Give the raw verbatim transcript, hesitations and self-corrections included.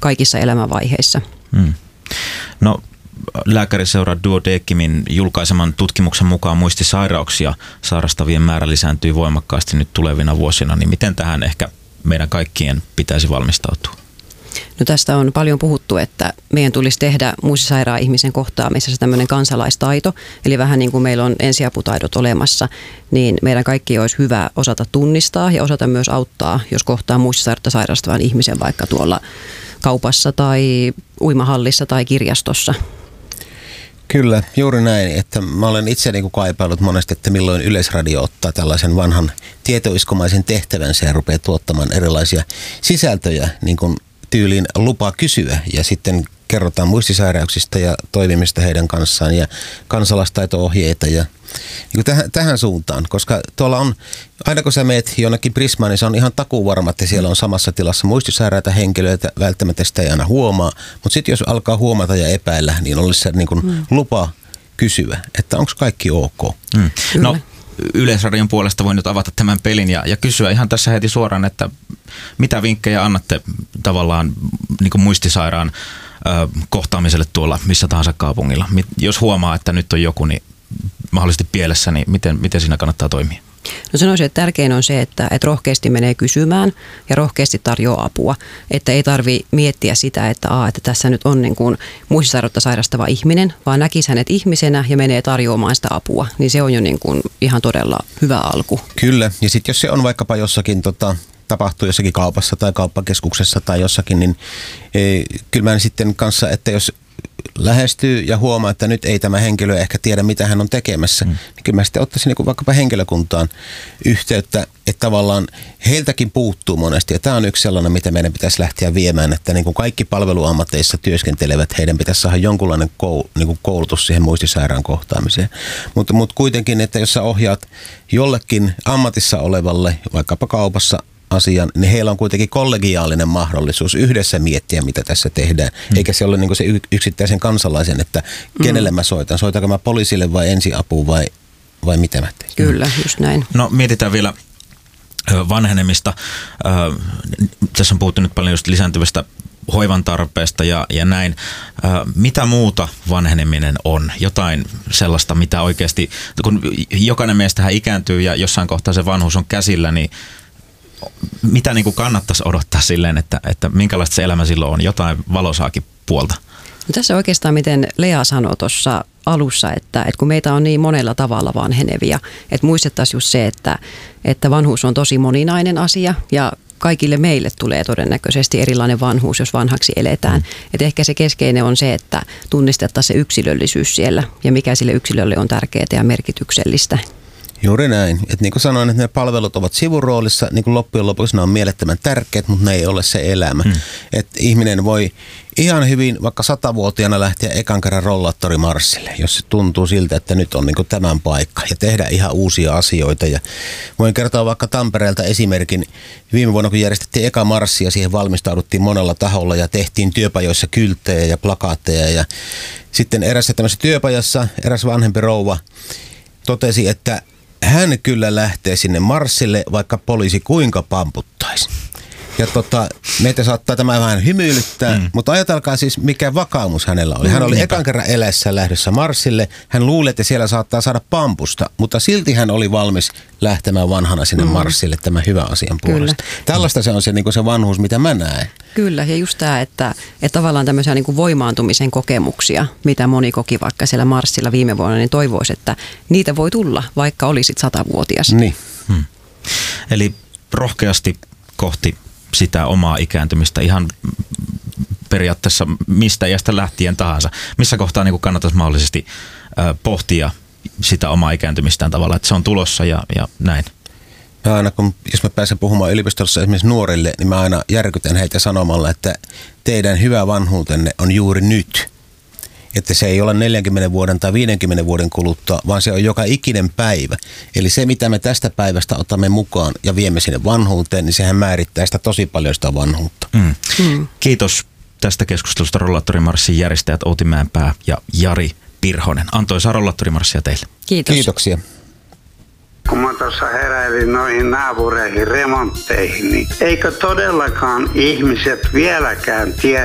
kaikissa elämänvaiheissa. Hmm. No, lääkäriseura Duodecimin julkaiseman tutkimuksen mukaan muistisairauksia sairastavien määrä lisääntyy voimakkaasti nyt tulevina vuosina, niin miten tähän ehkä meidän kaikkien pitäisi valmistautua? No tästä on paljon puhuttu, että meidän tulisi tehdä muistisairaan ihmisen kohtaamisessa tämmöinen kansalaistaito, eli vähän niin kuin meillä on ensiaputaidot olemassa, niin meidän kaikki olisi hyvä osata tunnistaa ja osata myös auttaa, jos kohtaa muistisairautta sairastavan ihmisen vaikka tuolla kaupassa tai uimahallissa tai kirjastossa. Kyllä, juuri näin, että mä olen itse niin kuin kaipaillut monesti, että milloin Yleisradio ottaa tällaisen vanhan tietoiskomaisen tehtävänsä ja rupeaa tuottamaan erilaisia sisältöjä, niin kuin tyyliin lupa kysyä, ja sitten kerrotaan muistisairauksista ja toimimista heidän kanssaan ja kansalaistaito-ohjeita ja niin tähän, tähän suuntaan, koska tuolla on, aina kun sä meet jonnekin Prismaan, niin se on ihan takuvarma, että siellä on samassa tilassa muistisairaita henkilöitä, välttämättä sitä ei aina huomaa, mutta sitten jos alkaa huomata ja epäillä, niin olisi se niin kuin mm. lupa kysyä, että onko kaikki ok. Mm. No, Yleisradion puolesta voin nyt avata tämän pelin ja, ja kysyä ihan tässä heti suoraan, että mitä vinkkejä annatte tavallaan niin kuin muistisairaan ö, kohtaamiselle tuolla missä tahansa kaupungilla? Jos huomaa, että nyt on joku niin mahdollisesti pielessä, niin miten, miten siinä kannattaa toimia? No sanoisin, että tärkein on se, että, että rohkeasti menee kysymään ja rohkeasti tarjoaa apua. Että ei tarvitse miettiä sitä, että, aa, että tässä nyt on niin kuin muistisairautta sairastava ihminen, vaan näkisi hänet ihmisenä ja menee tarjoamaan sitä apua. Niin se on jo niin kuin ihan todella hyvä alku. Kyllä, ja sitten jos se on vaikkapa jossakin tota, tapahtuu jossakin kaupassa tai kauppakeskuksessa tai jossakin, niin e, kyllä mä sitten kanssa, että jos lähestyy ja huomaa, että nyt ei tämä henkilö ehkä tiedä, mitä hän on tekemässä, mm. niin kyllä mä sitten ottaisin niin vaikkapa henkilökuntaan yhteyttä, että tavallaan heiltäkin puuttuu monesti. Ja tämä on yksi sellainen, mitä meidän pitäisi lähteä viemään, että niin kuin kaikki palveluammateissa työskentelevät, heidän pitäisi saada jonkunlainen koulutus siihen muistisairaan kohtaamiseen. Mutta mut kuitenkin, että jos sä ohjaat jollekin ammatissa olevalle, vaikkapa kaupassa, asian, niin heillä on kuitenkin kollegiaalinen mahdollisuus yhdessä miettiä, mitä tässä tehdään. Mm. Eikä se ole niin kuin se yksittäisen kansalaisen, että kenelle mä soitan. Soitanko mä poliisille vai ensiapuun vai, vai mitä mä teen? Kyllä, just näin. No mietitään vielä vanhenemista. Tässä on puhuttu nyt paljon just lisääntyvästä hoivan tarpeesta ja, ja näin. Mitä muuta vanheneminen on? Jotain sellaista, mitä oikeasti, kun jokainen meistähän ikääntyy ja jossain kohtaa se vanhuus on käsillä, niin mitä niin kuin kannattaisi odottaa silleen, että, että minkälaista se elämä silloin on? Jotain valosaakin puolta. No tässä oikeastaan, miten Lea sanoi tuossa alussa, että, että kun meitä on niin monella tavalla vanhenevia, että muistettaisiin just se, että, että vanhuus on tosi moninainen asia ja kaikille meille tulee todennäköisesti erilainen vanhuus, jos vanhaksi eletään. Mm. Et ehkä se keskeinen on se, että tunnistettaisiin se yksilöllisyys siellä ja mikä sille yksilölle on tärkeää ja merkityksellistä. Juuri näin. Et niin kuin sanoin, että ne palvelut ovat sivuroolissa, niin kuin loppujen lopuksi ne on mielettömän tärkeät, mutta ne ei ole se elämä. Hmm. Että ihminen voi ihan hyvin vaikka satavuotiaana lähteä ekan kerran rollaattorimarssille, jos se tuntuu siltä, että nyt on niin kuin tämän paikka ja tehdä ihan uusia asioita. Ja voin kertoa vaikka Tampereelta esimerkin. Viime vuonna, kun järjestettiin eka marssi ja siihen valmistauduttiin monella taholla ja tehtiin työpajoissa kylttejä ja plakaatteja. Ja sitten erässä tämmöisessä työpajassa eräs vanhempi rouva totesi, että hän kyllä lähtee sinne marssille, vaikka poliisi kuinka pamputtaisi. Ja tota, meitä saattaa tämä vähän hymyilyttää, mm. mutta ajatelkaa siis, mikä vakaumus hänellä oli. Hän oli mm. ekan kerran eläessä lähdössä marssille. Hän luuli, että siellä saattaa saada pampusta, mutta silti hän oli valmis lähtemään vanhana sinne mm. marssille tämän hyvän asian puolesta. Kyllä. Tällaista se on se, niin kuin se vanhuus, mitä mä näen. Kyllä, ja just tämä, että, että tavallaan tämmöisiä niin kuin voimaantumisen kokemuksia, mitä moni koki vaikka siellä marssilla viime vuonna, niin toivoisi, että niitä voi tulla, vaikka olisit satavuotias. Niin. Hmm. Eli rohkeasti kohti sitä omaa ikääntymistä ihan periaatteessa mistä iästä lähtien tahansa. Missä kohtaa niin kuin kannattaisi mahdollisesti äh, pohtia sitä omaa ikääntymistään tavallaan, että se on tulossa ja, ja näin. Ja aina kun, jos mä pääsen puhumaan yliopistossa esimerkiksi nuorille, niin mä aina järkytän heitä sanomalla, että teidän hyvä vanhuutenne on juuri nyt. Että se ei ole neljänkymmenen vuoden tai viidenkymmenen vuoden kuluttua, vaan se on joka ikinen päivä. Eli se, mitä me tästä päivästä otamme mukaan ja viemme sinne vanhuuteen, niin sehän määrittää sitä tosi paljon sitä vanhuutta. Mm. Mm. Kiitos tästä keskustelusta rollaattorimarssin järjestäjät Outi Mäenpää ja Jari Pirhonen. Antoisaa rollaattorimarssia teille. Kiitos. Kiitoksia. Kun mä tuossa heräilin noihin naapureihin remontteihin, niin eikö todellakaan ihmiset vieläkään tiedä,